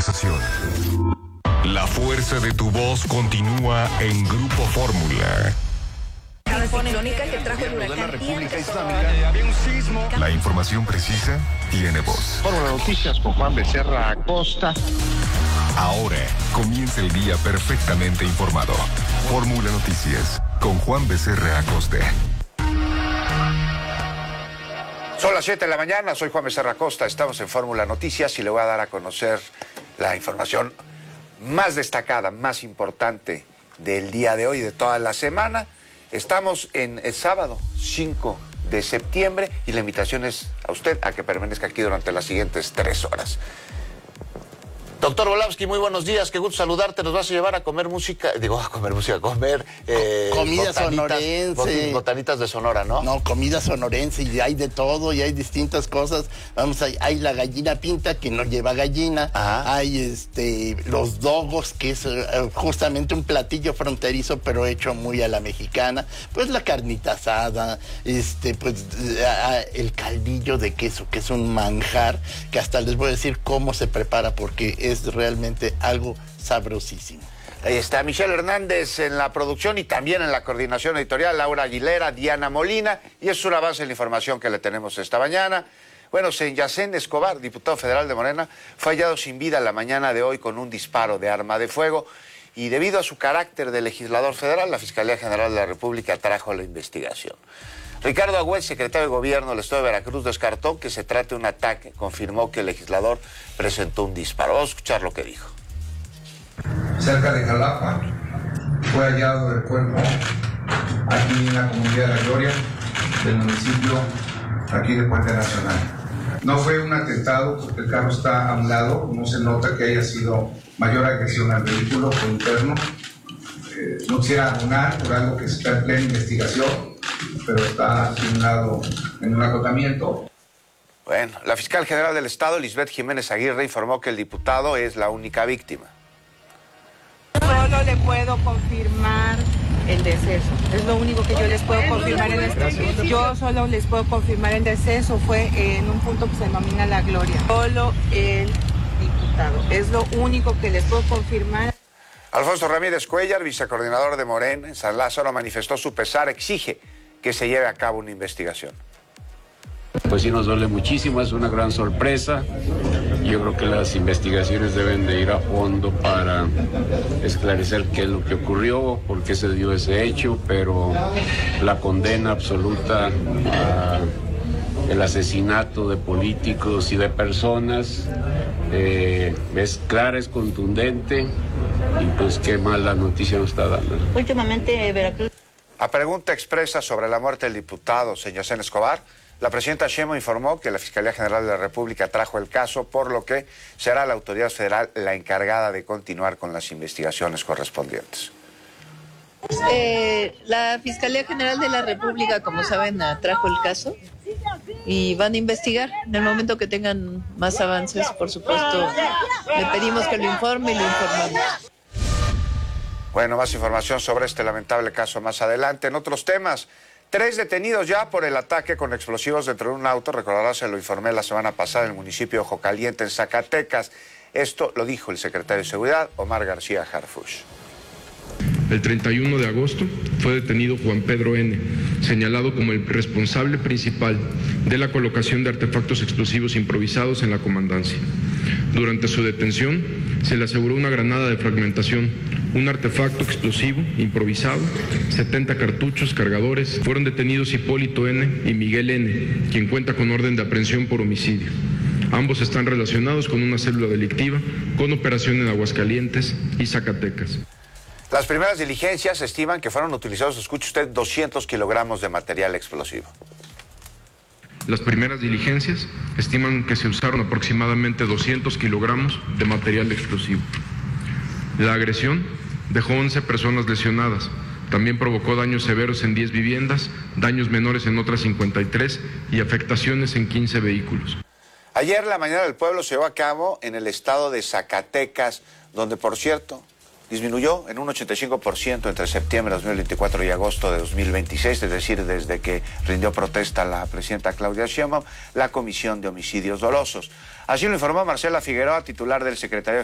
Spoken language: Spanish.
conversación. La fuerza de tu voz continúa en Grupo Fórmula. Ciclónica que trajo el huracán. Había un sismo. La información precisa tiene voz. Fórmula Noticias con Juan Becerra Acosta. Ahora comienza el día perfectamente informado. Fórmula Noticias con Juan Becerra Acosta. Son las 7 de la mañana, soy Juan Becerra Acosta, estamos en Fórmula Noticias y le voy a dar a conocer la información más destacada, más importante del día de hoy, de toda la semana. Estamos en el sábado 5 de septiembre y la invitación es a usted a que permanezca aquí durante las siguientes 3 horas. Doctor Volavsky, muy buenos días, qué gusto saludarte. Nos vas a llevar a comer música, comer comida sonorense. Botanitas de Sonora, ¿no? No, comida sonorense, y hay de todo, y hay distintas cosas. Hay la gallina pinta, que no lleva gallina. Ajá. Hay los dogos, que es justamente un platillo fronterizo, pero hecho muy a la mexicana. Pues la carnita asada, el caldillo de queso, que es un manjar, que hasta les voy a decir cómo se prepara, porque es realmente algo sabrosísimo. Ahí está Michelle Hernández en la producción y también en la coordinación editorial, Laura Aguilera, Diana Molina, y es una base de la información que le tenemos esta mañana. Bueno, Senyacén Escobar, diputado federal de Morena, fue hallado sin vida la mañana de hoy con un disparo de arma de fuego y debido a su carácter de legislador federal, la Fiscalía General de la República trajo la investigación. Ricardo Agüed, secretario de Gobierno del Estado de Veracruz, descartó que se trate de un ataque. Confirmó que el legislador presentó un disparo. Vamos a escuchar lo que dijo. Cerca de Jalapa fue hallado el cuerpo aquí en la comunidad de La Gloria, del municipio aquí de Puente Nacional. No fue un atentado porque el carro está a un lado, no se nota que haya sido mayor agresión al vehículo por interno. No quisiera abonar por algo que está en plena investigación, pero está simulado en un acotamiento. Bueno, la fiscal general del Estado, Lisbeth Jiménez Aguirre, informó que el diputado es la única víctima. Solo le puedo confirmar el deceso. Es lo único que yo les puedo confirmar en este momento. Yo solo les puedo confirmar el deceso. Fue en un punto que se denomina La Gloria. Solo el diputado. Es lo único que les puedo confirmar. Alfonso Ramírez Cuellar, vicecoordinador de Morena en San Lázaro, manifestó su pesar, exige que se lleve a cabo una investigación. Pues sí, nos duele muchísimo, es una gran sorpresa. Yo creo que las investigaciones deben de ir a fondo para esclarecer qué es lo que ocurrió, por qué se dio ese hecho, pero la condena absoluta al asesinato de políticos y de personas es clara, es contundente, y pues qué mala noticia nos está dando. Últimamente Veracruz. A pregunta expresa sobre la muerte del diputado Senyacén Escobar, la presidenta Sheinbaum informó que la Fiscalía General de la República trajo el caso, por lo que será la autoridad federal la encargada de continuar con las investigaciones correspondientes. La Fiscalía General de la República, como saben, trajo el caso y van a investigar. En el momento que tengan más avances, por supuesto, le pedimos que lo informe y lo informamos. Bueno, más información sobre este lamentable caso más adelante. En otros temas, 3 detenidos ya por el ataque con explosivos dentro de un auto. Recordará, se lo informé la semana pasada en el municipio de Ojo Caliente, en Zacatecas. Esto lo dijo el secretario de Seguridad, Omar García Harfuch. El 31 de agosto fue detenido Juan Pedro N., señalado como el responsable principal de la colocación de artefactos explosivos improvisados en la comandancia. Durante su detención se le aseguró una granada de fragmentación, un artefacto explosivo improvisado, 70 cartuchos, cargadores. Fueron detenidos Hipólito N. y Miguel N., quien cuenta con orden de aprehensión por homicidio. Ambos están relacionados con una célula delictiva, con operación en Aguascalientes y Zacatecas. Las primeras diligencias estiman que fueron utilizados, escuche usted, 200 kilogramos de material explosivo. Las primeras diligencias estiman que se usaron aproximadamente 200 kilogramos de material explosivo. La agresión dejó 11 personas lesionadas. También provocó daños severos en 10 viviendas, daños menores en otras 53 y afectaciones en 15 vehículos. Ayer la Mañana del Pueblo se llevó a cabo en el estado de Zacatecas, donde, por cierto, disminuyó en un 85% entre septiembre de 2024 y agosto de 2026, es decir, desde que rindió protesta la presidenta Claudia Sheinbaum, la Comisión de Homicidios Dolosos. Así lo informó Marcela Figueroa, titular del Secretariado